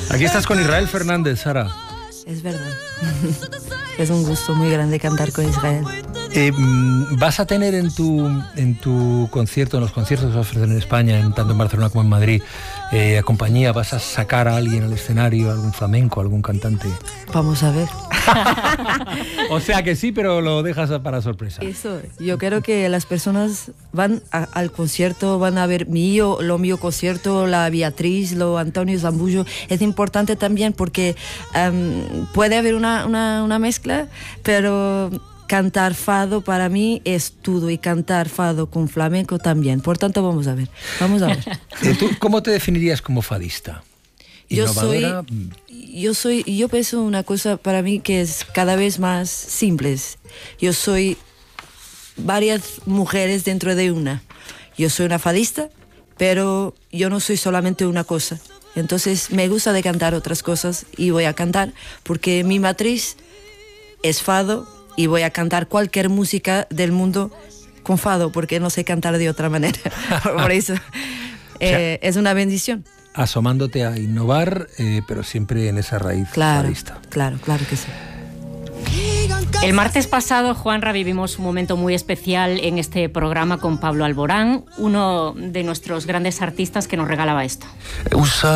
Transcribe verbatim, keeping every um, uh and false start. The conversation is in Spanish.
Aquí estás con Israel Fernández, Sara. Es verdad. Es un gusto muy grande cantar con Israel. Eh, ¿Vas a tener en tu, en tu concierto, en los conciertos que vas a ofrecer en España, en, tanto en Barcelona como en Madrid, eh, a compañía, vas a sacar a alguien al escenario, algún flamenco, algún cantante? Vamos a ver. O sea que sí, pero lo dejas para sorpresa. Eso, yo creo que las personas van a, al concierto, van a ver mío, lo mío concierto, la Beatriz, lo Antonio Zambullo. Es importante también porque um, puede haber una, una, una mezcla, pero cantar fado para mí es todo, y cantar fado con flamenco también. Por tanto, vamos a ver, vamos a ver. ¿Tú cómo te definirías como fadista? Yo soy, ¿Innovadora? yo soy, yo pienso una cosa para mí que es cada vez más simple. Yo soy varias mujeres dentro de una. Yo soy una fadista, pero yo no soy solamente una cosa. Entonces me gusta de cantar otras cosas y voy a cantar porque mi matriz es fado y voy a cantar cualquier música del mundo con fado porque no sé cantar de otra manera. Por eso eh, es una bendición. Asomándote a innovar, eh, pero siempre en esa raíz claro, fadista. Claro, claro que sí. El martes pasado, Juanra, vivimos un momento muy especial en este programa con Pablo Alborán, uno de nuestros grandes artistas que nos regalaba esto. Usa